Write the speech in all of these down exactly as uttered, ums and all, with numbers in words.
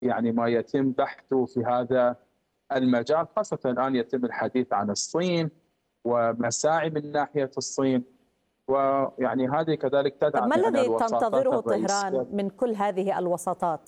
يعني ما يتم بحثه في هذا المجال، خاصة الآن يتم الحديث عن الصين ومساعي من ناحية الصين، ويعني هذه كذلك طب تدعم ما يعني الذي الوساطات تنتظره طهران الرئيسية. من كل هذه الوساطات؟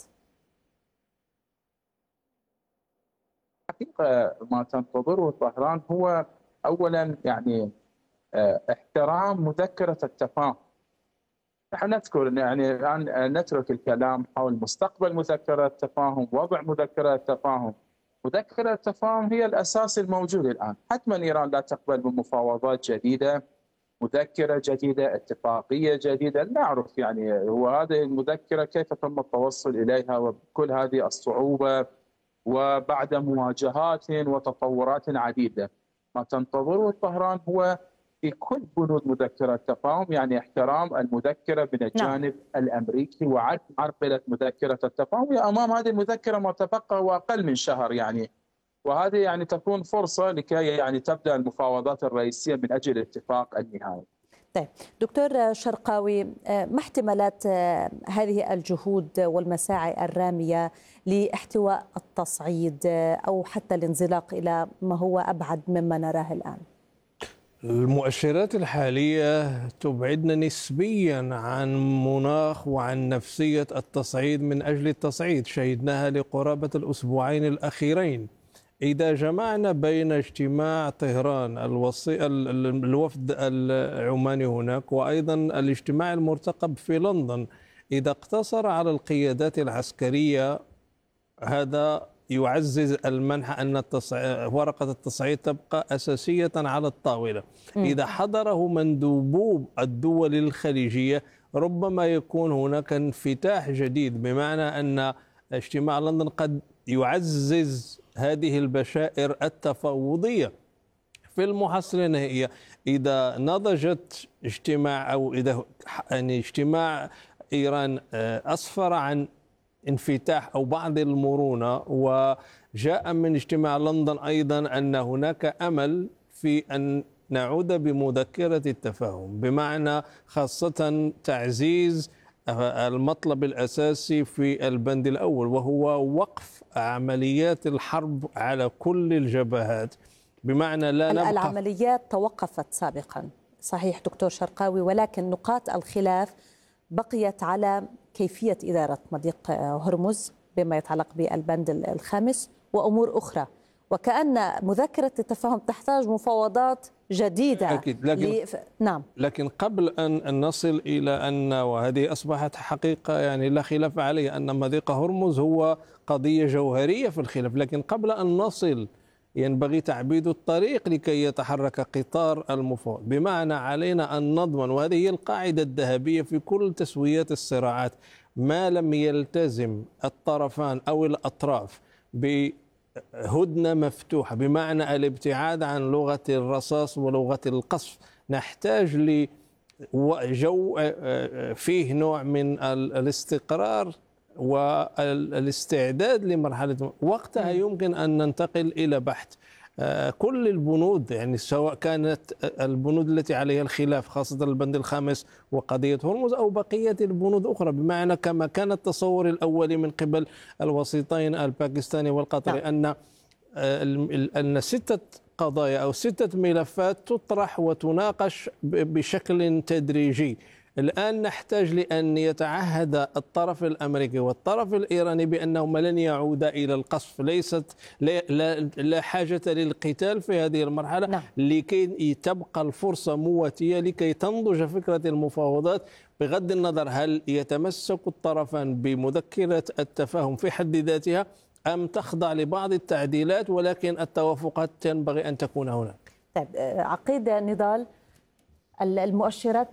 حقيقة ما تنتظره طهران هو أولا يعني آه، احترام مذكرة التفاهم. نحن نذكر يعني الآن نترك الكلام حول مستقبل مذكرة التفاهم، وضع مذكرة التفاهم. مذكرة التفاهم هي الأساس الموجود الآن، حتما إيران لا تقبل بمفاوضات جديدة، مذكرة جديدة، اتفاقية جديدة. نعرف يعني هو هذه المذكرة كيف تم التوصل إليها وبكل هذه الصعوبة وبعد مواجهات وتطورات عديدة. ما تنتظره طهران هو في كل بنود مذكرة التفاهم يعني احترام المذكرة من نعم. الجانب الأمريكي وعدم عرقلة مذكرة التفاهم. أمام هذه المذكرة ما تبقى هو أقل من شهر يعني، وهذه يعني تكون فرصة لكي يعني تبدأ المفاوضات الرئيسية من أجل الاتفاق النهائي. طيب دكتور شرقاوي، ما احتمالات هذه الجهود والمساعي الرامية لاحتواء التصعيد أو حتى الانزلاق إلى ما هو أبعد مما نراه الآن؟ المؤشرات الحالية تبعدنا نسبيا عن مناخ وعن نفسية التصعيد من أجل التصعيد، شهدناها لقرابة الأسبوعين الأخيرين. إذا جمعنا بين اجتماع طهران الوصي الوفد العماني هناك وأيضا الاجتماع المرتقب في لندن، إذا اقتصر على القيادات العسكرية هذا يعزز المنح أن التصعيد ورقة التصعيد تبقى أساسية على الطاولة. إذا حضره مندوبو الدول الخليجية ربما يكون هناك انفتاح جديد، بمعنى أن اجتماع لندن قد يعزز هذه البشائر التفاوضية. في المحصلة النهائية إذا نضجت اجتماع أو إذا يعني اجتماع إيران أسفر عن انفتاح أو بعض المرونة، وجاء من اجتماع لندن أيضا أن هناك أمل في أن نعود بمذكرة التفاهم، بمعنى خاصة تعزيز المطلب الأساسي في البند الأول وهو وقف عمليات الحرب على كل الجبهات، بمعنى لا نبقى. العمليات توقفت سابقا صحيح دكتور شرقاوي، ولكن نقاط الخلاف بقيت على كيفية إدارة مضيق هرمز بما يتعلق بالبند الخامس وأمور أخرى، وكأن مذكرة التفاهم تحتاج مفاوضات جديدة. أكيد. لكن لف... نعم. لكن قبل أن نصل إلى أن، وهذه أصبحت حقيقة يعني لا خلاف عليه، أن مضيق هرمز هو قضية جوهرية في الخلاف، لكن قبل أن نصل ينبغي تعبيد الطريق لكي يتحرك قطار المفاوض، بمعنى علينا أن نضمن، وهذه هي القاعدة الذهبية في كل تسويات الصراعات، ما لم يلتزم الطرفان أو الأطراف بهدنة مفتوحة، بمعنى الابتعاد عن لغة الرصاص ولغة القصف، نحتاج لجو فيه نوع من الاستقرار والاستعداد لمرحلة وقتها يمكن أن ننتقل إلى بحث كل البنود، يعني سواء كانت البنود التي عليها الخلاف خاصة البند الخامس وقضية هرمز أو بقية البنود أخرى، بمعنى كما كان التصور الأولي من قبل الوسيطين الباكستاني والقطري أن أن ستة قضايا أو ستة ملفات تطرح وتناقش بشكل تدريجي. الآن نحتاج لأن يتعهد الطرف الأمريكي والطرف الإيراني بأنهما لن يعودا إلى القصف، ليست لا, لا, لا حاجة للقتال في هذه المرحلة. نعم. لكي تبقى الفرصة مواتية لكي تنضج فكرة المفاوضات، بغض النظر هل يتمسك الطرفان بمذكرة التفاهم في حد ذاتها أم تخضع لبعض التعديلات، ولكن التوافقات ينبغي أن تكون هناك. طيب عقيد نضال، المؤشرات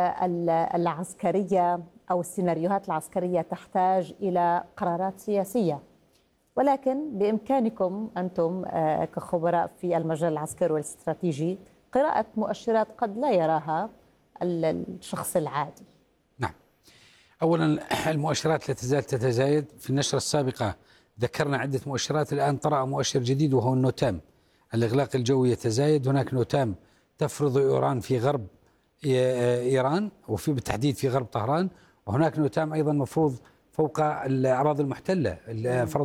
العسكرية أو السيناريوهات العسكرية تحتاج إلى قرارات سياسية، ولكن بإمكانكم أنتم كخبراء في المجال العسكري والاستراتيجي قراءة مؤشرات قد لا يراها الشخص العادي. نعم، أولا المؤشرات لا تزال تتزايد. في النشرة السابقة ذكرنا عدة مؤشرات، الآن طرأ مؤشر جديد وهو النوتام، الإغلاق الجوي يتزايد. هناك نوتام تفرض إيران في غرب إيران وفي بالتحديد في غرب طهران، وهناك نوتام أيضا مفروض فوق الأراضي المحتلة. فرض